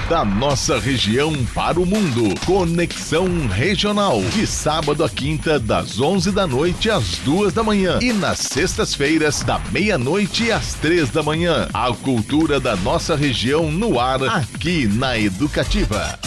Da nossa região para o mundo. Conexão Regional. De sábado a quinta, das 11 da noite às 2 da manhã. E nas sextas-feiras, da meia-noite às 3 da manhã. A cultura da nossa região no ar, aqui na Educativa.